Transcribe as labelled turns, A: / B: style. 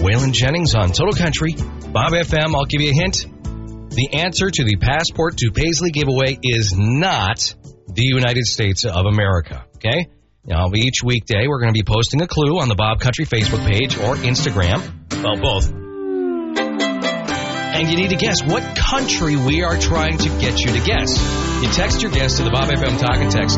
A: Waylon Jennings on Total Country, Bob FM. I'll give you a hint. The answer to the Passport to Paisley giveaway is not the United States of America, okay? Now, each weekday, we're going to be posting a clue on the Bob Country Facebook page or Instagram. Well, both. And you need to guess what country we are trying to get you to guess. You text your guess to the Bob FM Talk and Text